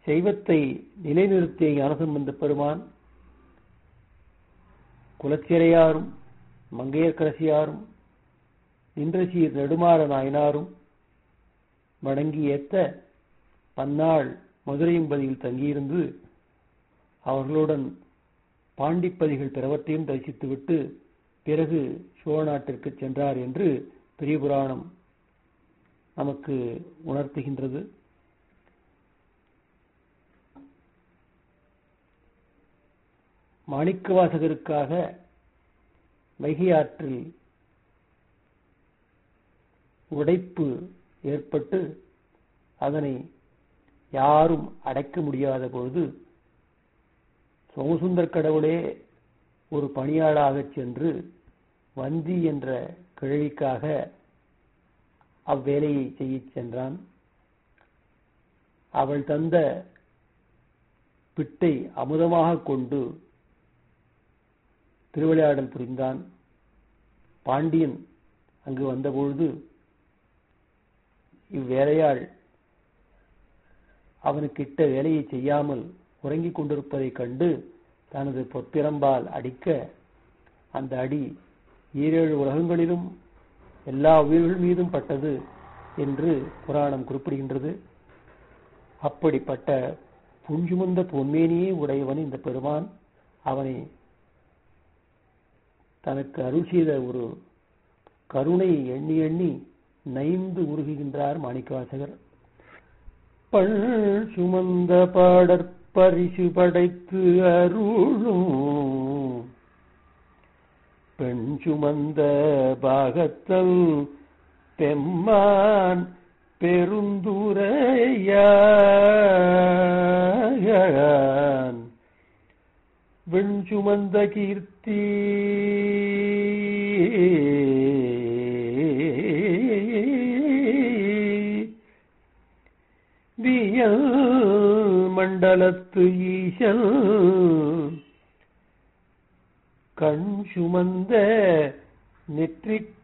சைவத்தை நிலைநிறுத்திய ஞானசம்பந்த பெருமான் குலச்சிறையாரும் மங்கையர்க்கரசியாரும் நின்றசீர் நெடுமாற நாயனாரும் வணங்கி ஏத்த பன்னாள் மதுரையம்பதியில் தங்கியிருந்து அவர்களுடன் பாண்டிப்பதிகள் பிறவற்றையும் தரிசித்துவிட்டு பிறகு சோழ நாட்டிற்கு சென்றார் என்று பெரிய புராணம் நமக்கு உணர்த்துகின்றது. மாணிக்கவாசகருக்காக வைகை ஆற்றில் உடைப்பு ஏற்பட்டு அதனை யாரும் அடைக்க முடியாத பொழுது சோமசுந்தர் கடவுளே ஒரு பணியாளாக சென்று வந்தி என்ற கிழவிக்காக அவ்வேலையை செய்ய சென்றான். அவள் தந்த பிட்டை அமுதமாக கொண்டு திருவிளையாடல் புரிந்தான். பாண்டியன் அங்கு வந்தபொழுது இவ்வேலையாள் அவனுக்கு இட்ட வேலையை செய்யாமல் உறங்கிக் கொண்டிருப்பதைக் கண்டு தனது பொற்பிரம்பால் அடிக்க அந்த அடி 7 உலகங்களிலும் எல்லா உயிர்கள் மீதும் பட்டது என்று புராணம் குறிப்பிடுகின்றது. அப்படிப்பட்ட புஞ்சுமந்த பொன்மேனியே உடையவன் இந்த பெருமான். அவனை தனக்கு அருள் செய்த ஒரு கருணை எண்ணி எண்ணி நைந்து உருகுகின்றார் மாணிக்கவாசகர். பள் சுமந்த பாடற்பரிசு படைத்து அருளும் பெண் சுமந்த பாகத்தல் பெம்மான் பெருந்துரையான் வெண் சுமந்த கீர்த்தி வியல் மண்டலத்து ஈசல் கண் சுமந்த நெற்றிக்